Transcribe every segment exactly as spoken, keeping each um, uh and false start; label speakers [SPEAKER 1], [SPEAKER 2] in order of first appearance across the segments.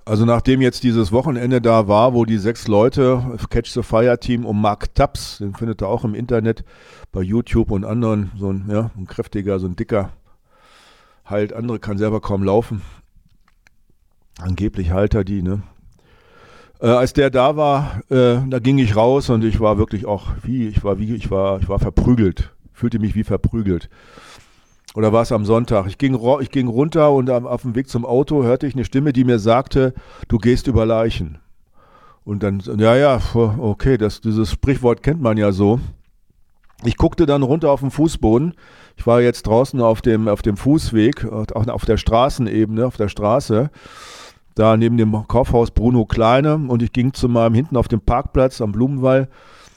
[SPEAKER 1] Also nachdem jetzt dieses Wochenende da war, wo die sechs Leute, Catch the Fire Team um Mark Tubbs, den findet ihr auch im Internet, bei YouTube und anderen, so ein, ja, ein kräftiger, so ein dicker, heilt andere, kann selber kaum laufen. Angeblich heilt er die, ne? Äh, als der da war, äh, da ging ich raus und ich war wirklich auch wie, ich war wie, ich war, ich war verprügelt, fühlte mich wie verprügelt. Oder war es am Sonntag? Ich ging, ich ging runter und auf dem Weg zum Auto hörte ich eine Stimme, die mir sagte, du gehst über Leichen. Und dann, ja, ja, okay, das, dieses Sprichwort kennt man ja so. Ich guckte dann runter auf den Fußboden. Ich war jetzt draußen auf dem, auf dem Fußweg, auf der Straßenebene, auf der Straße, da neben dem Kaufhaus Bruno Kleine, und ich ging zu meinem, hinten auf dem Parkplatz am Blumenwall.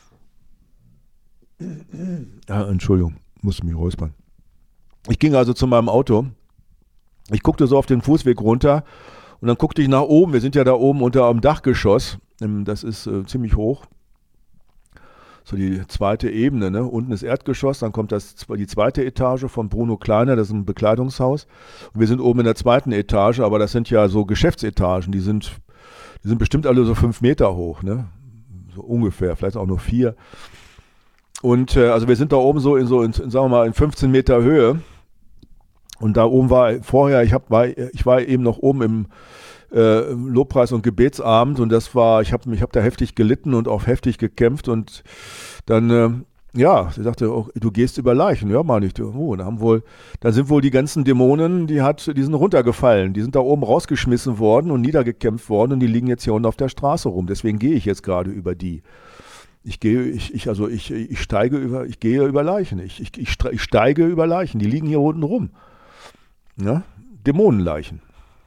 [SPEAKER 1] Ja, Entschuldigung, musste mich räuspern. Ich ging also zu meinem Auto, ich guckte so auf den Fußweg runter und dann guckte ich nach oben, wir sind ja da oben unter am Dachgeschoss, das ist äh, ziemlich hoch, so die zweite Ebene, ne? Unten ist Erdgeschoss, dann kommt das, die zweite Etage von Bruno Kleiner, das ist ein Bekleidungshaus, und wir sind oben in der zweiten Etage, aber das sind ja so Geschäftsetagen, die sind, die sind bestimmt alle so fünf Meter hoch, ne? So ungefähr, vielleicht auch nur vier. Und äh, also wir sind da oben so in so, in, sagen wir mal, in fünfzehn Meter Höhe. Und da oben war vorher, ich, hab, war, ich war eben noch oben im äh, Lobpreis- und Gebetsabend, und das war, ich habe ich hab da heftig gelitten und auch heftig gekämpft, und dann, äh, ja, sie sagte, oh, du gehst über Leichen. Ja, meine ich, oh, da haben wohl, da sind wohl die ganzen Dämonen, die hat, die sind runtergefallen, die sind da oben rausgeschmissen worden und niedergekämpft worden, und die liegen jetzt hier unten auf der Straße rum. Deswegen gehe ich jetzt gerade über die. Ich gehe, ich, ich, also ich, ich steige über, ich gehe über Leichen. Ich, ich, ich, ich steige über Leichen. Die liegen hier unten rum. Ja? Dämonenleichen.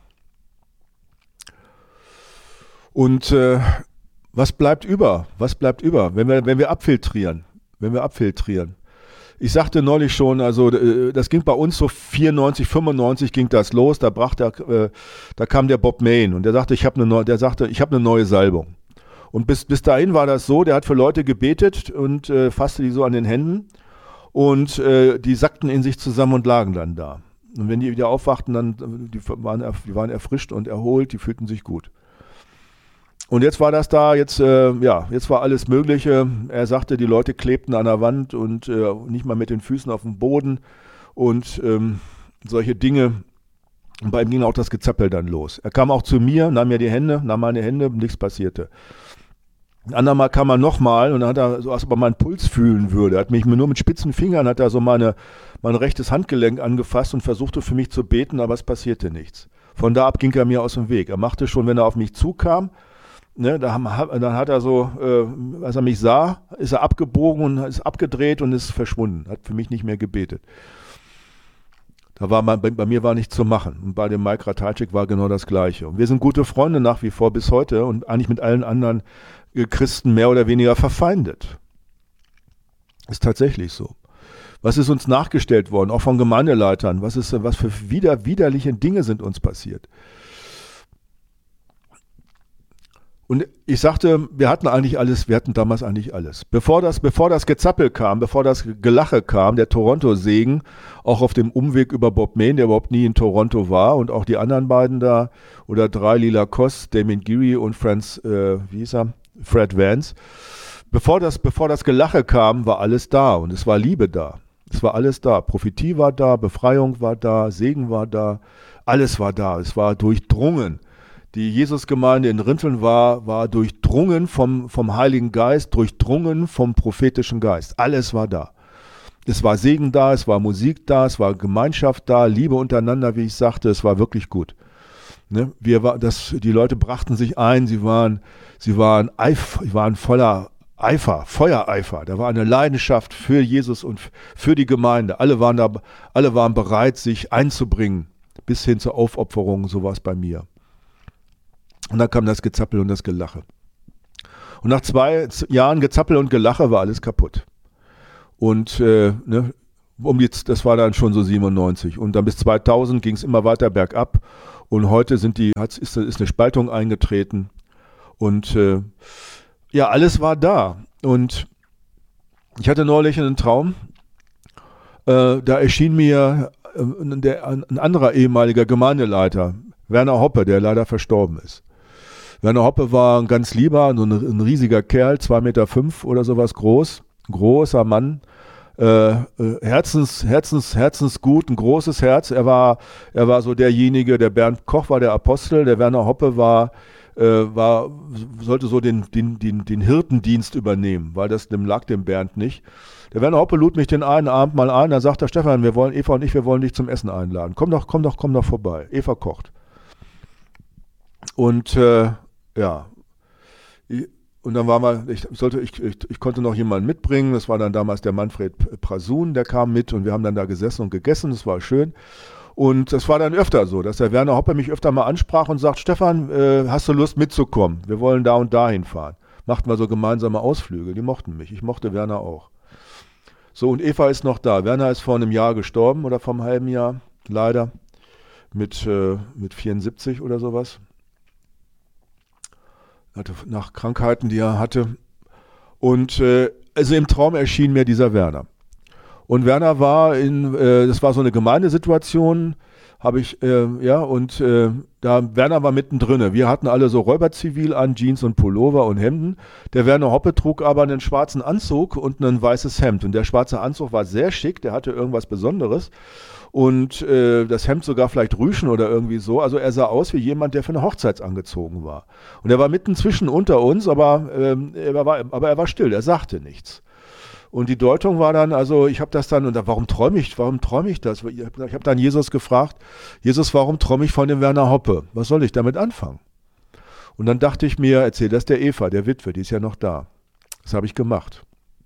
[SPEAKER 1] Und äh, was bleibt über? Was bleibt über, wenn wir, wenn wir abfiltrieren? Wenn wir abfiltrieren. Ich sagte neulich schon, also äh, das ging bei uns so vierundneunzig, fünfundneunzig ging das los. Da brachte, äh, da kam der Bob Mayne und der sagte, ich habe eine, der sagte, ich habe eine neue Salbung. Und bis, bis dahin war das so, der hat für Leute gebetet und äh, fasste die so an den Händen, und äh, die sackten in sich zusammen und lagen dann da. Und wenn die wieder aufwachten, dann die waren, die waren erfrischt und erholt, die fühlten sich gut. Und jetzt war das da, jetzt, äh, ja, jetzt war alles Mögliche. Er sagte, die Leute klebten an der Wand und äh, nicht mal mit den Füßen auf dem Boden und ähm, solche Dinge. Und bei ihm ging auch das Gezappel dann los. Er kam auch zu mir, nahm mir die Hände, nahm meine Hände, nichts passierte. Ein andermal kam er nochmal und dann hat er so, als ob er meinen Puls fühlen würde. Er hat mich nur mit spitzen Fingern, hat er so meine, mein rechtes Handgelenk angefasst und versuchte für mich zu beten, aber es passierte nichts. Von da ab ging er mir aus dem Weg. Er machte schon, wenn er auf mich zukam, ne, da haben, dann hat er so, äh, als er mich sah, ist er abgebogen und ist abgedreht und ist verschwunden. Hat für mich nicht mehr gebetet. Da war bei, bei mir war nichts zu machen. Und bei dem Mike Ratajczyk war genau das Gleiche. Und wir sind gute Freunde nach wie vor bis heute und eigentlich mit allen anderen Christen mehr oder weniger verfeindet. Ist tatsächlich so. Was ist uns nachgestellt worden, auch von Gemeindeleitern? Was ist, was für wider, widerliche Dinge sind uns passiert? Und ich sagte, wir hatten eigentlich alles, wir hatten damals eigentlich alles. Bevor das, bevor das Gezappel kam, bevor das Gelache kam, der Toronto-Segen, auch auf dem Umweg über Bob Mayne, der überhaupt nie in Toronto war, und auch die anderen beiden da, oder drei, Lila Koss, Damien Geary und Franz, äh, wie hieß er? Fred Vance. Bevor das, bevor das Gelache kam, war alles da, und es war Liebe da. Es war alles da. Prophetie war da, Befreiung war da, Segen war da, alles war da. Es war durchdrungen. Die Jesusgemeinde in Rinteln war, war durchdrungen vom, vom Heiligen Geist, durchdrungen vom prophetischen Geist. Alles war da. Es war Segen da, es war Musik da, es war Gemeinschaft da, Liebe untereinander, wie ich sagte, es war wirklich gut. Ne? Wir war, das, die Leute brachten sich ein, sie waren, sie waren, eif, sie waren voller Eifer, Feuereifer. Da war eine Leidenschaft für Jesus und für die Gemeinde. Alle waren, da, alle waren bereit, sich einzubringen, bis hin zur Aufopferung, so war es bei mir. Und dann kam das Gezappel und das Gelache. Und nach zwei Jahren Gezappel und Gelache war alles kaputt. Und äh, ne, um die, das war dann schon so siebenundneunzig. Und dann bis zweitausend ging es immer weiter bergab. Und heute sind die, hat, ist, ist eine Spaltung eingetreten. Und äh, ja, alles war da. Und ich hatte neulich einen Traum. Äh, da erschien mir äh, der, ein anderer ehemaliger Gemeindeleiter, Werner Hoppe, der leider verstorben ist. Werner Hoppe war ein ganz lieber, so ein, ein riesiger Kerl, zwei Meter fünf oder sowas groß, großer Mann. Äh, Herzens, Herzens, Herzensgut, ein großes Herz. Er war, er war so derjenige, der Bernd Koch war der Apostel, der Werner Hoppe war, äh, war sollte so den, den, den, den Hirtendienst übernehmen, weil das dem lag dem Bernd nicht. Der Werner Hoppe lud mich den einen Abend mal ein, da sagt er, Stefan, wir wollen, Eva und ich, wir wollen dich zum Essen einladen. Komm doch, komm doch, komm doch vorbei. Eva kocht. Und äh, ja, und dann war mal, ich, sollte, ich, ich, ich konnte noch jemanden mitbringen, das war dann damals der Manfred Prasun, der kam mit und wir haben dann da gesessen und gegessen, das war schön. Und das war dann öfter so, dass der Werner Hoppe mich öfter mal ansprach und sagt, Stefan, äh, hast du Lust mitzukommen? Wir wollen da und dahin fahren. Machten wir so gemeinsame Ausflüge, die mochten mich, ich mochte Werner auch. So, und Eva ist noch da. Werner ist vor einem Jahr gestorben oder vor einem halben Jahr, leider, mit, äh, mit vierundsiebzig oder sowas. Hatte nach Krankheiten, die er hatte. Und äh, also im Traum erschien mir dieser Werner. Und Werner war in, äh, das war so eine Gemeindesituation, habe ich, äh, ja, und äh, da Werner war mittendrin. Wir hatten alle so Räuberzivil an, Jeans und Pullover und Hemden. Der Werner Hoppe trug aber einen schwarzen Anzug und ein weißes Hemd. Und der schwarze Anzug war sehr schick, der hatte irgendwas Besonderes. Und äh, das Hemd sogar vielleicht Rüschen oder irgendwie so. Also er sah aus wie jemand, der für eine Hochzeit angezogen war. Und er war mitten zwischen unter uns, aber, ähm, er war, aber er war still, er sagte nichts. Und die Deutung war dann, also ich habe das dann, und da, warum träume ich, warum träume ich das? Ich habe hab dann Jesus gefragt, Jesus, warum träume ich von dem Werner Hoppe? Was soll ich damit anfangen? Und dann dachte ich mir, erzähl das der Eva, der Witwe, die ist ja noch da. Das habe ich gemacht.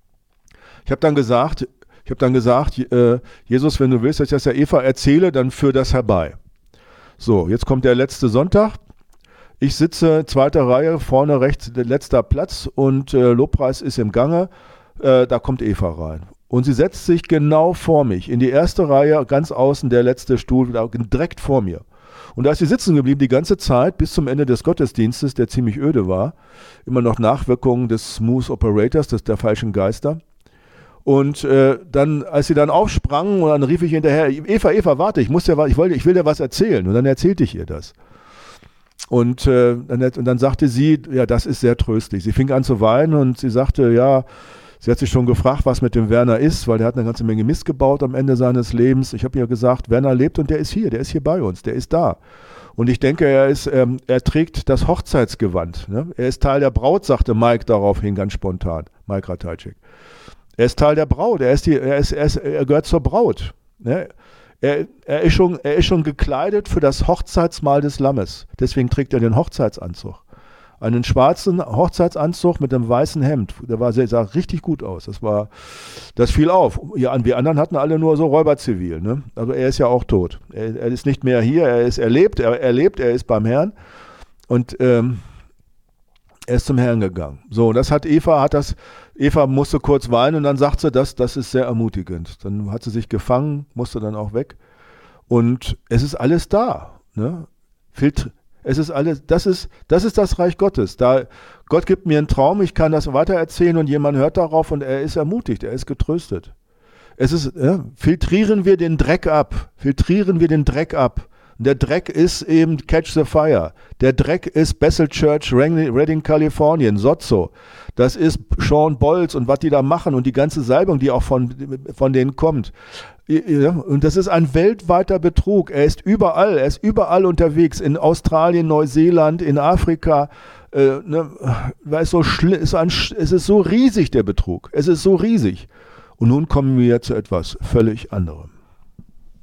[SPEAKER 1] Ich habe dann gesagt, Ich habe dann gesagt, äh, Jesus, wenn du willst, dass ich das der Eva erzähle, dann führ das herbei. So, jetzt kommt der letzte Sonntag. Ich sitze zweite Reihe, vorne rechts letzter Platz und äh, Lobpreis ist im Gange. Äh, da kommt Eva rein. Und sie setzt sich genau vor mich, in die erste Reihe, ganz außen, der letzte Stuhl, direkt vor mir. Und da ist sie sitzen geblieben die ganze Zeit bis zum Ende des Gottesdienstes, der ziemlich öde war. Immer noch Nachwirkungen des Smooth Operators, des, der falschen Geister. Und äh, dann, als sie dann aufsprang, und dann rief ich hinterher, Eva, Eva, warte, ich muss dir, ich wollte, ich will dir was erzählen. Und dann erzählte ich ihr das. Und, äh, dann, und dann sagte sie, ja, das ist sehr tröstlich. Sie fing an zu weinen und sie sagte, ja, sie hat sich schon gefragt, was mit dem Werner ist, weil der hat eine ganze Menge Mist gebaut am Ende seines Lebens. Ich habe ihr gesagt, Werner lebt und der ist hier, der ist hier bei uns, der ist da. Und ich denke, er ist, ähm, er trägt das Hochzeitsgewand. Ne? Er ist Teil der Braut, sagte Mike daraufhin ganz spontan, Mike Ratajczyk. Er ist Teil der Braut, er, ist die, er, ist, er, ist, er gehört zur Braut. Ne? Er, er, ist schon, er ist schon gekleidet für das Hochzeitsmahl des Lammes. Deswegen trägt er den Hochzeitsanzug. Einen schwarzen Hochzeitsanzug mit einem weißen Hemd. Der war, sah richtig gut aus. Das, war, das fiel auf. Ja, wir anderen hatten alle nur so Räuberzivil. Ne? Also er ist ja auch tot. Er, er ist nicht mehr hier, er, ist, er, lebt, er, er lebt, er ist beim Herrn. Und ähm, er ist zum Herrn gegangen. So, das hat Eva, hat das, Eva musste kurz weinen und dann sagt sie, das, das ist sehr ermutigend. Dann hat sie sich gefangen, musste dann auch weg. Und es ist alles da. Ne? Filtr- es ist alles, das ist, das ist das Reich Gottes. Da, Gott gibt mir einen Traum, ich kann das weitererzählen und jemand hört darauf und er ist ermutigt, er ist getröstet. Es ist, ja, filtrieren wir den Dreck ab, filtrieren wir den Dreck ab. Der Dreck ist eben Catch the Fire. Der Dreck ist Bethel Church, Redding, Kalifornien, Sozzo. Das ist Sean Bolz und was die da machen und die ganze Salbung, die auch von, von denen kommt. Ja, und das ist ein weltweiter Betrug. Er ist überall, er ist überall unterwegs. In Australien, Neuseeland, in Afrika. Äh, ne, ist so schli- ist ein, es ist so riesig, der Betrug. Es ist so riesig. Und nun kommen wir zu etwas völlig anderem.